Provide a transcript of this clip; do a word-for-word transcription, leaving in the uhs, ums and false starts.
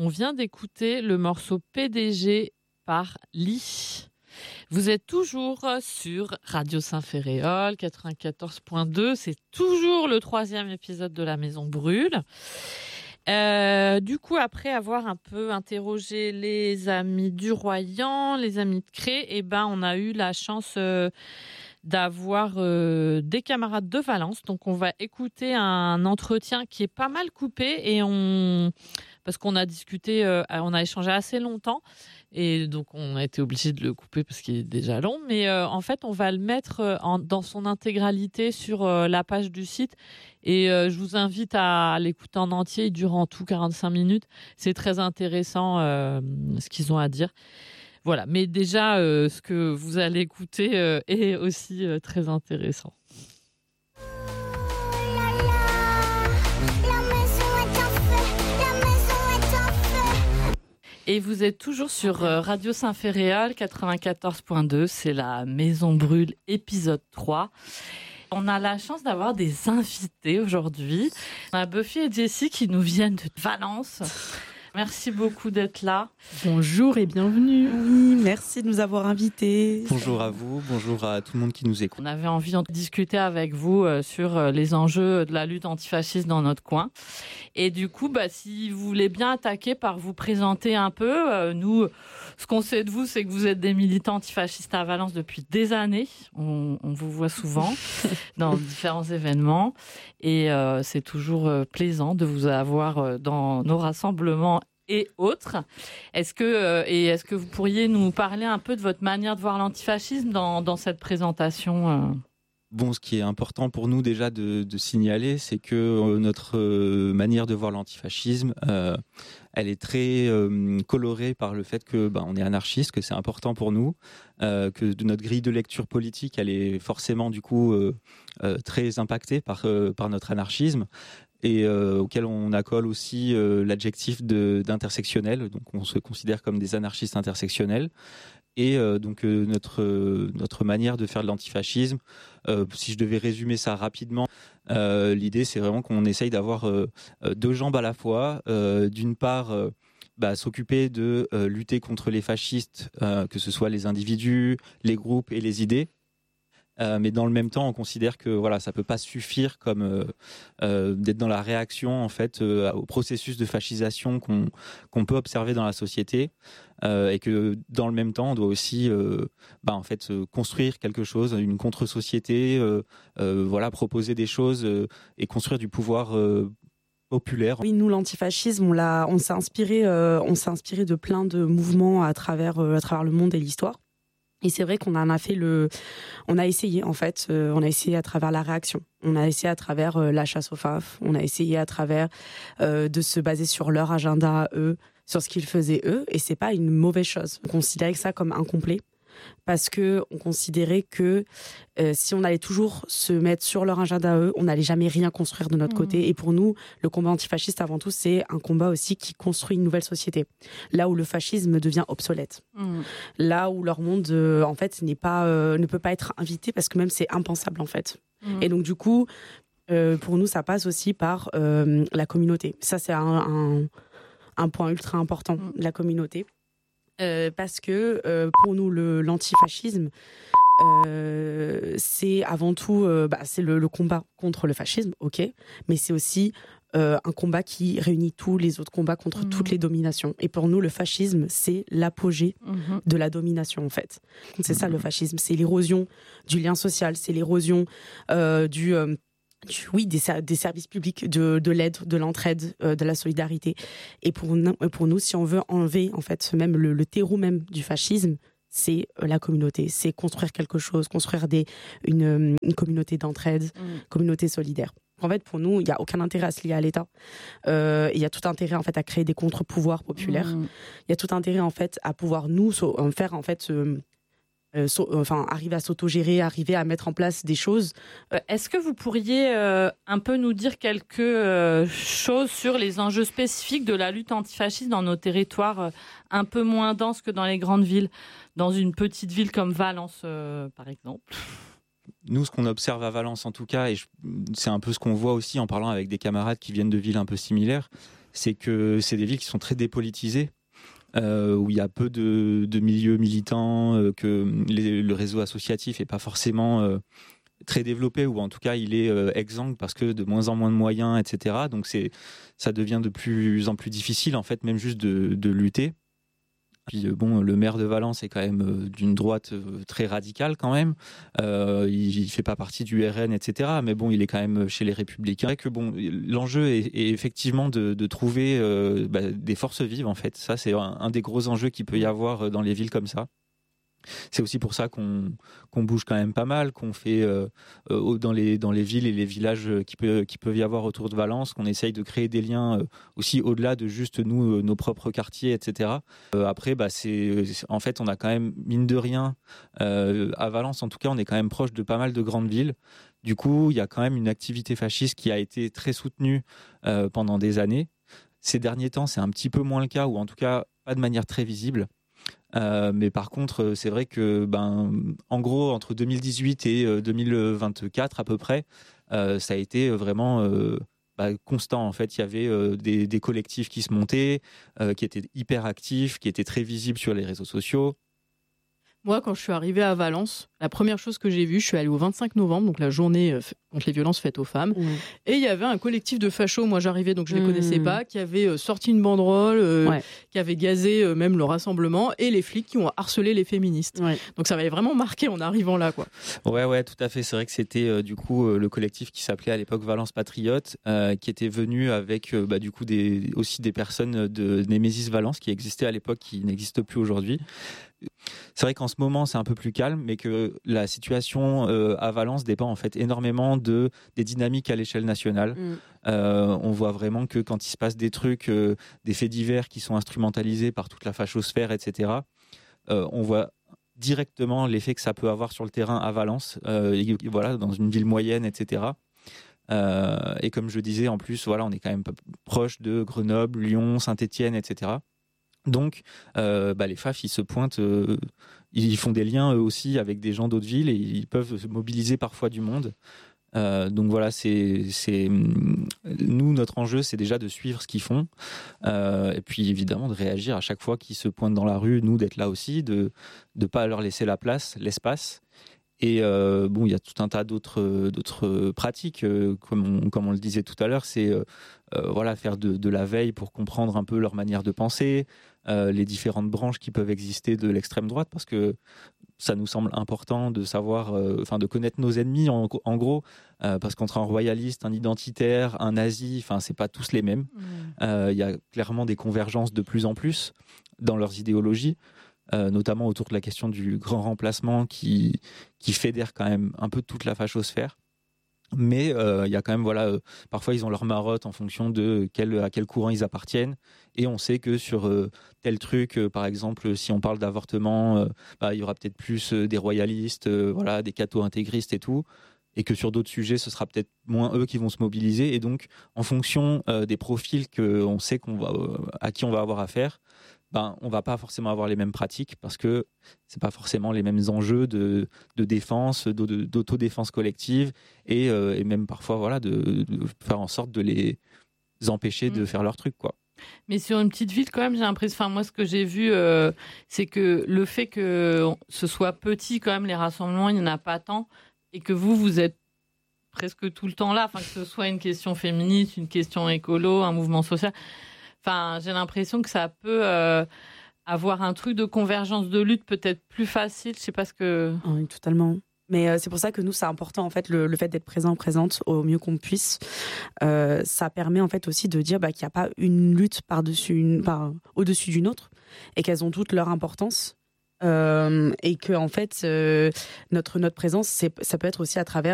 on vient d'écouter le morceau P D G par Lee. Vous êtes toujours sur Radio Saint-Ferréol, quatre-vingt-quatorze point deux. C'est toujours le troisième épisode de La Maison Brûle. Euh, du coup, après avoir un peu interrogé les amis du Royan, les amis de Cré, eh ben, on a eu la chance euh, d'avoir euh, des camarades de Valence. Donc, on va écouter un entretien qui est pas mal coupé et on, parce qu'on a discuté, euh, on a échangé assez longtemps. Et donc, on a été obligé de le couper parce qu'il est déjà long. Mais euh, en fait, on va le mettre euh, en, dans son intégralité sur euh, la page du site. Et euh, je vous invite à l'écouter en entier. Il dure en tout quarante-cinq minutes. C'est très intéressant euh, ce qu'ils ont à dire. Voilà. Mais déjà, euh, ce que vous allez écouter euh, est aussi euh, très intéressant. Et vous êtes toujours sur Radio Saint-Ferréol, quatre-vingt-quatorze point deux. C'est La Maison Brûle, épisode trois. On a la chance d'avoir des invités aujourd'hui. On a Buffy et Jessie qui nous viennent de Valence. Merci beaucoup d'être là. Bonjour et bienvenue. Oui, merci de nous avoir invités. Bonjour à vous, bonjour à tout le monde qui nous écoute. On avait envie de discuter avec vous sur les enjeux de la lutte antifasciste dans notre coin. Et du coup, bah, si vous voulez bien attaquer par vous présenter un peu, euh, nous, ce qu'on sait de vous, c'est que vous êtes des militants antifascistes à Valence depuis des années. On, on vous voit souvent dans différents événements. Et euh, c'est toujours euh, plaisant de vous avoir euh, dans nos rassemblements et autres. Est-ce que, euh, et est-ce que vous pourriez nous parler un peu de votre manière de voir l'antifascisme dans, dans cette présentation euh Bon, ce qui est important pour nous déjà de, de signaler, c'est que euh, notre euh, manière de voir l'antifascisme, euh, elle est très euh, colorée par le fait que bah, on est anarchiste, que c'est important pour nous, euh, que de notre grille de lecture politique, elle est forcément du coup euh, euh, très impactée par euh, par notre anarchisme. Et euh, auquel on accole aussi euh, l'adjectif de, d'intersectionnel, donc on se considère comme des anarchistes intersectionnels. Et euh, donc euh, notre euh, notre manière de faire de l'antifascisme, euh, si je devais résumer ça rapidement, euh, l'idée c'est vraiment qu'on essaye d'avoir euh, deux jambes à la fois. Euh, d'une part, euh, bah, s'occuper de euh, lutter contre les fascistes, euh, que ce soit les individus, les groupes et les idées. Euh, mais dans le même temps, on considère que voilà, ça peut pas suffire comme euh, euh, d'être dans la réaction en fait euh, au processus de fascisation qu'on qu'on peut observer dans la société, euh, et que dans le même temps, on doit aussi euh, bah, en fait euh, construire quelque chose, une contre-société, euh, euh, voilà, proposer des choses euh, et construire du pouvoir euh, populaire. Oui, nous l'antifascisme, on l'a, on s'est inspiré, euh, on s'est inspiré de plein de mouvements à travers euh, à travers le monde et l'histoire. Et c'est vrai qu'on en a fait le, on a essayé en fait, euh, on a essayé à travers la réaction, on a essayé à travers euh, la chasse aux F A F, on a essayé à travers euh, de se baser sur leur agenda à eux, sur ce qu'ils faisaient eux, et c'est pas une mauvaise chose. On considérait ça comme incomplet parce que on considérait que euh, si on allait toujours se mettre sur leur agenda à eux, on n'allait jamais rien construire de notre mmh. côté. Et pour nous, le combat antifasciste avant tout, c'est un combat aussi qui construit une nouvelle société. Là où le fascisme devient obsolète, mmh. là où leur monde euh, en fait n'est pas, euh, ne peut pas être invité parce que même c'est impensable en fait. Mmh. Et donc du coup, euh, pour nous, ça passe aussi par euh, la communauté. Ça, c'est un, un, un point ultra important, mmh. la communauté. Euh, parce que euh, pour nous le, l'antifascisme euh, c'est avant tout euh, bah, c'est le, le combat contre le fascisme, ok, mais c'est aussi euh, un combat qui réunit tous les autres combats contre mmh. toutes les dominations. Et pour nous le fascisme c'est l'apogée mmh. de la domination en fait. C'est mmh. ça le fascisme, c'est l'érosion du lien social, c'est l'érosion euh, du euh, oui, des, des services publics, de, de l'aide, de l'entraide, euh, de la solidarité. Et pour, pour nous, si on veut enlever en fait même le, le terreau même du fascisme, c'est la communauté, c'est construire quelque chose, construire des, une, une communauté d'entraide, mmh. communauté solidaire. En fait, pour nous, il n'y a aucun intérêt à se lier à l'État. Euh, il y a tout intérêt en fait à créer des contre-pouvoirs populaires. Mmh. Il y a tout intérêt en fait à pouvoir nous faire en fait euh, Euh, so, enfin, arriver à s'autogérer, arriver à mettre en place des choses. Euh, est-ce que vous pourriez euh, un peu nous dire quelque euh, chose sur les enjeux spécifiques de la lutte antifasciste dans nos territoires euh, un peu moins denses que dans les grandes villes, dans une petite ville comme Valence, euh, par exemple? Nous, ce qu'on observe à Valence, en tout cas, et je, c'est un peu ce qu'on voit aussi en parlant avec des camarades qui viennent de villes un peu similaires, c'est que c'est des villes qui sont très dépolitisées. Euh, où il y a peu de, de milieux militants, euh, que les, le réseau associatif n'est pas forcément euh, très développé, ou en tout cas il est euh, exsangue parce que de moins en moins de moyens, et cetera. Donc c'est, ça devient de plus en plus difficile en fait, même juste de, de lutter. Puis bon, le maire de Valence est quand même euh, d'une droite euh, très radicale quand même. Euh, il, il fait pas partie du R N, et cetera. Mais bon, il est quand même chez les Républicains. Et que bon, l'enjeu est, est effectivement de, de trouver euh, bah, des forces vives en fait. Ça, c'est un, un des gros enjeux qu'il peut y avoir dans les villes comme ça. C'est aussi pour ça qu'on, qu'on bouge quand même pas mal, qu'on fait euh, euh, dans, les, dans les villes et les villages qui, peut, qui peuvent y avoir autour de Valence, qu'on essaye de créer des liens euh, aussi au-delà de juste nous, euh, nos propres quartiers, et cetera. Euh, après, bah, c'est, en fait, on a quand même, mine de rien, euh, à Valence en tout cas, on est quand même proche de pas mal de grandes villes. Du coup, il y a quand même une activité fasciste qui a été très soutenue euh, pendant des années. Ces derniers temps, c'est un petit peu moins le cas, ou en tout cas pas de manière très visible. Euh, mais par contre, c'est vrai que, ben, en gros, entre deux mille dix-huit et deux mille vingt-quatre à peu près, euh, ça a été vraiment euh, bah, constant. En fait, il y avait euh, des, des collectifs qui se montaient, euh, qui étaient hyper actifs, qui étaient très visibles sur les réseaux sociaux. Moi, quand je suis arrivée à Valence, la première chose que j'ai vue, je suis allée au vingt-cinq novembre, donc la journée contre les violences faites aux femmes. Mmh. Et il y avait un collectif de fachos, moi j'arrivais, donc je ne les mmh. connaissais pas, qui avait sorti une banderole, euh, ouais. qui avait gazé euh, même le rassemblement, et les flics qui ont harcelé les féministes. Ouais. Donc ça m'avait vraiment marqué en arrivant là, quoi. Ouais, ouais, tout à fait. C'est vrai que c'était euh, du coup euh, le collectif qui s'appelait à l'époque Valence Patriote, euh, qui était venu avec euh, bah, du coup des, aussi des personnes de Némésis Valence qui existaient à l'époque, qui n'existent plus aujourd'hui. C'est vrai qu'en ce moment c'est un peu plus calme, mais que la situation euh, à Valence dépend en fait énormément de des dynamiques à l'échelle nationale. Mmh. Euh, on voit vraiment que quand il se passe des trucs, euh, des faits divers qui sont instrumentalisés par toute la fachosphère, et cetera. Euh, on voit directement l'effet que ça peut avoir sur le terrain à Valence, euh, et, voilà, dans une ville moyenne, et cetera. Euh, et comme je disais, en plus, voilà, on est quand même proche de Grenoble, Lyon, Saint-Étienne, et cetera. Donc, euh, bah, les F A F, ils se pointent, euh, ils font des liens eux aussi avec des gens d'autres villes et ils peuvent mobiliser parfois du monde. Euh, donc voilà, c'est, c'est nous, notre enjeu, c'est déjà de suivre ce qu'ils font, euh, et puis évidemment de réagir à chaque fois qu'ils se pointent dans la rue, nous d'être là aussi, de ne pas leur laisser la place, l'espace. Et euh, bon, il y a tout un tas d'autres, d'autres pratiques, euh, comme, on, comme on le disait tout à l'heure, c'est euh, euh, voilà, faire de, de la veille pour comprendre un peu leur manière de penser, euh, les différentes branches qui peuvent exister de l'extrême droite, parce que ça nous semble important de savoir, euh, enfin de connaître nos ennemis en, en gros, euh, parce qu'entre un royaliste, un identitaire, un nazi, enfin c'est pas tous les mêmes. Il mmh. euh, y a clairement des convergences de plus en plus dans leurs idéologies. Euh, notamment autour de la question du grand remplacement qui, qui fédère quand même un peu toute la fachosphère. Mais il euh, y a quand même, voilà, euh, parfois ils ont leur marotte en fonction de quel, à quel courant ils appartiennent. Et on sait que sur euh, tel truc, euh, par exemple, si on parle d'avortement, euh, bah, il y aura peut-être plus euh, des royalistes, euh, voilà, des catho-intégristes et tout. Et que sur d'autres sujets, ce sera peut-être moins eux qui vont se mobiliser. Et donc, en fonction euh, des profils qu'on sait qu'on va, euh, à qui on va avoir affaire, ben, on ne va pas forcément avoir les mêmes pratiques parce que ce n'est pas forcément les mêmes enjeux de, de défense, d'autodéfense collective et, euh, et même parfois voilà, de, de faire en sorte de les empêcher de faire leur truc, quoi. Mais sur une petite ville, quand même, j'ai l'impression, enfin, moi, ce que j'ai vu, euh, c'est que le fait que ce soit petit, quand même, les rassemblements, il n'y en a pas tant, et que vous, vous êtes presque tout le temps là, enfin, que ce soit une question féministe, une question écolo, un mouvement social. Enfin, j'ai l'impression que ça peut euh, avoir un truc de convergence de lutte peut-être plus facile. Je sais pas ce que. Oui, totalement. Mais euh, c'est pour ça que nous, c'est important en fait le, le fait d'être présent, présente au mieux qu'on puisse. Euh, ça permet en fait aussi de dire bah, qu'il n'y a pas une lutte par-dessus, une, par au-dessus d'une autre, et qu'elles ont toutes leur importance. Euh, et que en fait, euh, notre notre présence, c'est, ça peut être aussi à travers